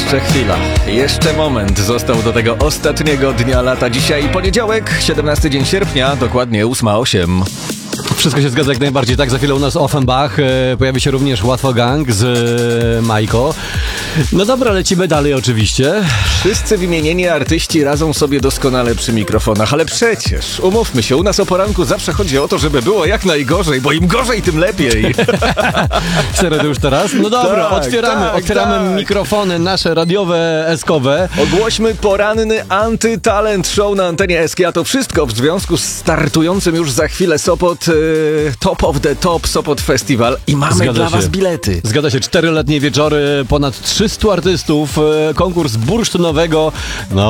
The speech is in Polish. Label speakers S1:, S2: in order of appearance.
S1: Jeszcze chwila, jeszcze moment został do tego ostatniego dnia lata. Dzisiaj poniedziałek, 17 dzień sierpnia, dokładnie 8:08.
S2: Wszystko się zgadza jak najbardziej, tak? Za chwilę u nas Offenbach, pojawi się również Łatwo Gang z Majko. No dobra, lecimy dalej oczywiście.
S1: Wszyscy wymienieni artyści radzą sobie doskonale przy mikrofonach, ale przecież, umówmy się, u nas o poranku zawsze chodzi o to, żeby było jak najgorzej, bo im gorzej, tym lepiej.
S2: Serio to już teraz? No dobra,
S1: Tak,
S2: otwieramy mikrofony nasze radiowe, eskowe.
S1: Ogłośmy poranny antytalent show na antenie SK, a to wszystko w związku z startującym już za chwilę Sopot Top of the Top Sopot Festival i mamy dla was bilety.
S2: Zgadza się, 4-letnie wieczory, ponad 300 artystów, konkurs bursztynowego. No